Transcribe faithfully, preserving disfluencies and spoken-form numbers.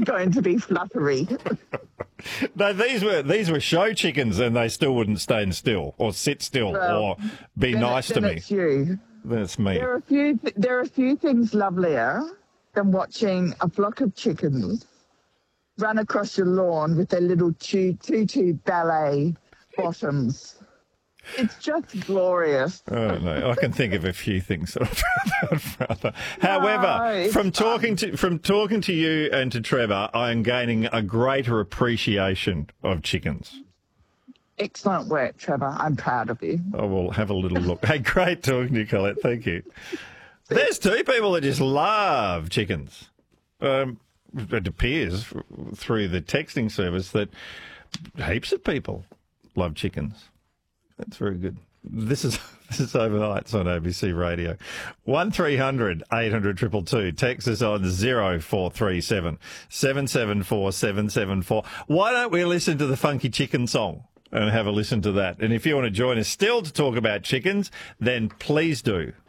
going to be fluffery. No, these were these were show chickens, and they still wouldn't stand still or sit still Well, or be then nice it, to then me. It's you. That's me. There are a few. Th- there are a few things lovelier than watching a flock of chickens run across your lawn with their little tu- tutu ballet bottoms. It's just glorious. Oh, no, I can think of a few things that I'd rather. However, No, it's from fun. talking to from talking to you and to Trevor, I am gaining a greater appreciation of chickens. Excellent work, Trevor. I'm proud of you. I will have a little look. Hey, great talking to you, Colette. Thank you. There's two people that just love chickens. Um, it appears through the texting service that heaps of people love chickens. That's very good. This is this is Overnights on A B C Radio. One three hundred eight hundred two two two. Text us on zero four three seven seven seven four seven seven four. Why don't we listen to the Funky Chicken song and have a listen to that? And if you want to join us still to talk about chickens, then please do.